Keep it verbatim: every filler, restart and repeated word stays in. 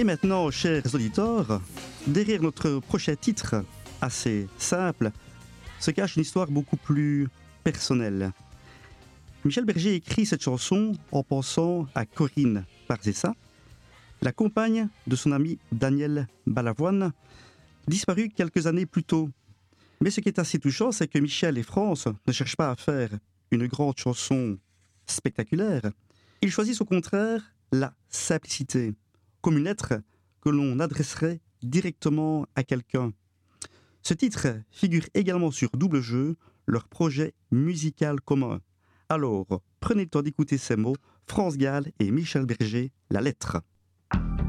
Et maintenant, chers auditeurs, derrière notre prochain titre, assez simple, se cache une histoire beaucoup plus personnelle. Michel Berger écrit cette chanson en pensant à Corinne Barzessa, la compagne de son ami Daniel Balavoine, disparu quelques années plus tôt. Mais ce qui est assez touchant, c'est que Michel et France ne cherchent pas à faire une grande chanson spectaculaire. Ils choisissent au contraire la simplicité, comme une lettre que l'on adresserait directement à quelqu'un. Ce titre figure également sur Double Jeu, leur projet musical commun. Alors, prenez le temps d'écouter ces mots, France Gall et Michel Berger, La Lettre.